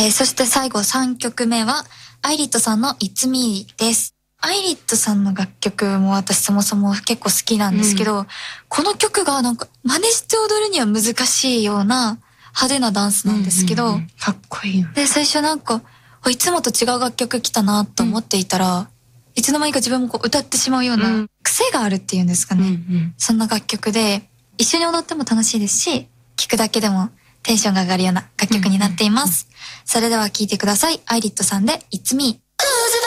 そして最後3曲目はアイリットさんの It's Me です。アイリットさんの楽曲も私そもそも結構好きなんですけど、この曲がなんか真似して踊るには難しいような派手なダンスなんですけど、 かっこいいよね。 で最初なんかいつもと違う楽曲来たなと思っていたら、いつの間にか自分もこう歌ってしまうような癖があるっていうんですかね、そんな楽曲で一緒に踊っても楽しいですし、聴くだけでもテンションが上がるような楽曲になっています。それでは聴いてください。アイリットさんで It's Me。